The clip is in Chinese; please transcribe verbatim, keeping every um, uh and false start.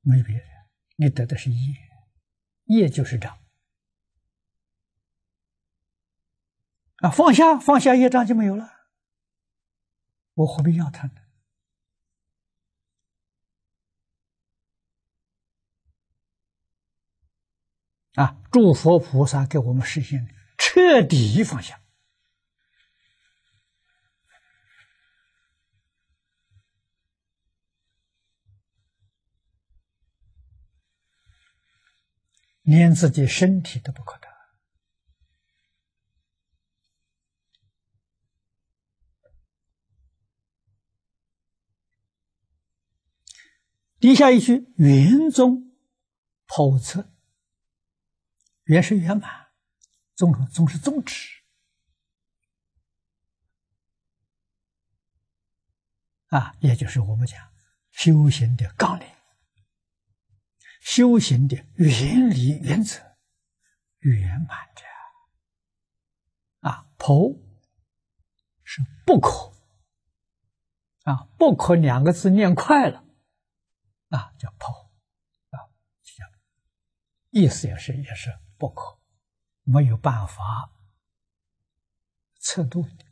没别的，你得的是业，业就是障。啊，放下放下业障就没有了，我何必要它呢？啊，诸佛菩萨给我们实现彻底放下。连自己身体都不可得。底下一句圆宗叵测，圆是圆满，宗宗是宗旨啊，也就是我们讲修行的纲领，修行的原理原则，圆满的啊。叵是不可啊，不可两个字念快了啊，叫叵啊，叫意思也是也是不可，没有办法测度的。